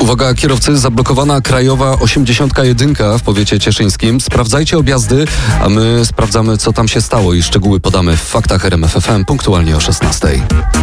Uwaga, kierowcy, zablokowana krajowa 81 w powiecie cieszyńskim. Sprawdzajcie objazdy, a my sprawdzamy, co tam się stało i szczegóły podamy w Faktach RMF FM punktualnie o 16.